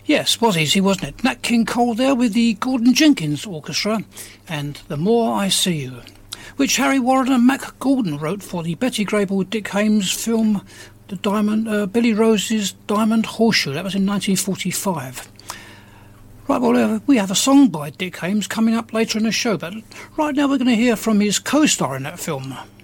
Yes, was easy, wasn't it? Nat King Cole there with the Gordon Jenkins Orchestra and The More I See You, which Harry Warren and Mac Gordon wrote for the Betty Grable Dick Haymes film Billy Rose's Diamond Horseshoe. That was in 1945. Right, well, we have a song by Dick Haymes coming up later in the show, but right now we're going to hear from his co-star in that film,